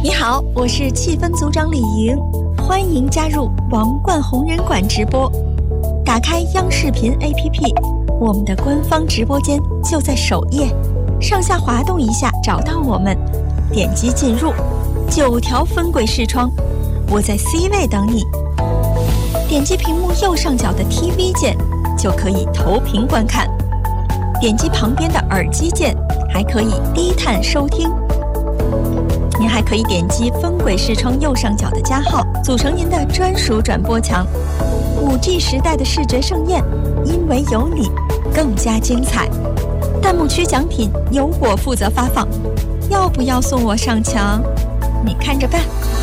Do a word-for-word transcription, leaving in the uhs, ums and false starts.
你好，我是气氛组长李莹，欢迎加入王冠红人馆直播。打开央视频 A P P， 我们的官方直播间就在首页，上下滑动一下找到我们，点击进入，九条分轨视窗，我在 C 位等你。点击屏幕右上角的 T V 键，就可以投屏观看。点击旁边的耳机键，还可以低探收听。您还可以点击分轨视窗右上角的加号，组成您的专属转播墙。五 G 时代的视觉盛宴，因为有你更加精彩。弹幕区奖品由我负责发放，要不要送我上墙？你看着办。